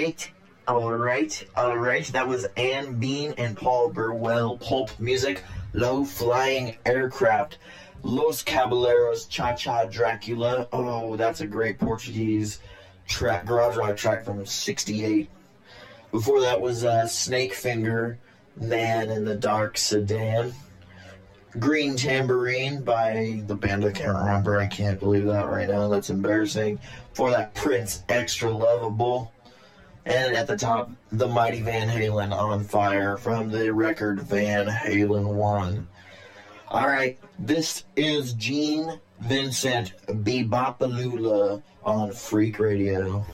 Alright. That was Anne Bean and Paul Burwell. Pulp music, Low Flying Aircraft. Los Caballeros, Cha-Cha Dracula. Oh, that's a great Portuguese garage rock track from '68. Before that was Snake Finger, Man in the Dark Sedan. Green Tambourine by the band I can't remember. I can't believe that right now. That's embarrassing. Before that, Prince, Extra Lovable. And at the top, the mighty Van Halen, On Fire, from the record Van Halen 1. Alright, this is Gene Vincent, Bebopalula on Freak Radio.